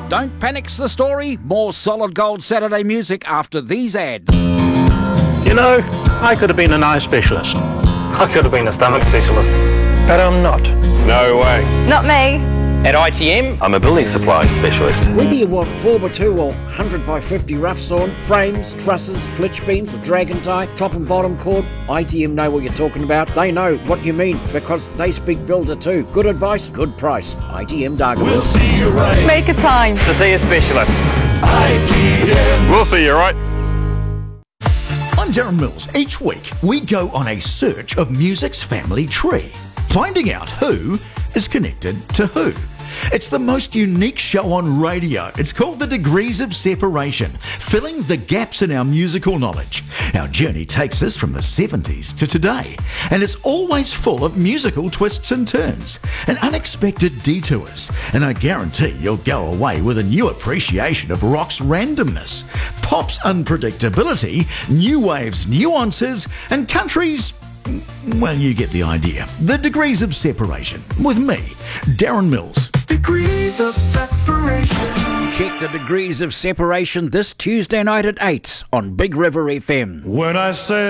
Don't panic's the story. More Solid Gold Saturday music after these ads. You know, I could have been an eye specialist. I could have been a stomach specialist. But I'm not. No way. Not me. At ITM, I'm a building supplies specialist. Whether you want 4x2 or 100x50 rough sawn, frames, trusses, flitch beams, or dragon tie, top and bottom cord, ITM know what you're talking about. They know what you mean because they speak builder too. Good advice, good price. ITM Dargaville. We'll see you right. Make a time. To see a specialist. ITM. We'll see you right. I'm Darren Mills. Each week, we go on a search of music's family tree, finding out who is connected to who. It's the most unique show on radio. It's called The Degrees of Separation, filling the gaps in our musical knowledge. Our journey takes us from the 70s to today, and it's always full of musical twists and turns and unexpected detours. And I guarantee you'll go away with a new appreciation of rock's randomness, pop's unpredictability, new wave's nuances, and country's... well, you get the idea. The Degrees of Separation. With me, Darren Mills. Degrees of separation. Check The Degrees of Separation this Tuesday night at 8 on Big River FM. When I say